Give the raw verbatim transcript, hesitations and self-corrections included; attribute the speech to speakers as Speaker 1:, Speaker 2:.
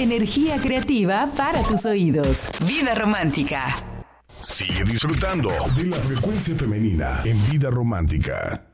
Speaker 1: Energía creativa para tus oídos. Vida romántica.
Speaker 2: Sigue disfrutando de la frecuencia femenina en Vida Romántica.